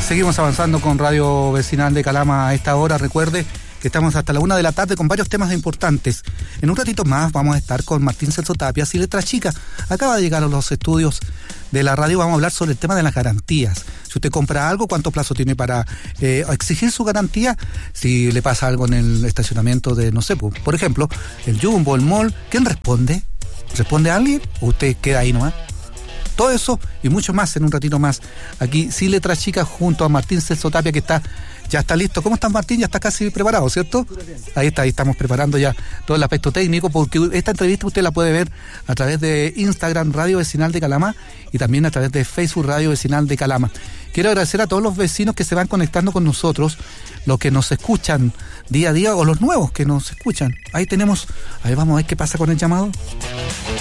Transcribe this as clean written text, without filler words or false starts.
Seguimos avanzando con Radio Vecinal de Calama a esta hora. Recuerde que estamos hasta la 1 de la tarde con varios temas importantes. En un ratito más vamos a estar con Martín Celso Tapia, y Letra Chica. Acaba de llegar a los estudios de la radio. Vamos a hablar sobre el tema de las garantías. Si usted compra algo, ¿cuánto plazo tiene para exigir su garantía? Si le pasa algo en el estacionamiento de, no sé, por ejemplo, el Jumbo, el mall, ¿quién responde? ¿Responde alguien o usted queda ahí nomás? Todo eso y mucho más en un ratito más. Aquí, Sí Letra Chica, junto a Martín Celso Tapia, que ya está listo. ¿Cómo estás, Martín? Ya está casi preparado, ¿cierto? Ahí estamos preparando ya todo el aspecto técnico, porque esta entrevista usted la puede ver a través de Instagram Radio Vecinal de Calama y también a través de Facebook Radio Vecinal de Calama. Quiero agradecer a todos los vecinos que se van conectando con nosotros, los que nos escuchan día a día o los nuevos que nos escuchan. Ahí vamos a ver qué pasa con el llamado.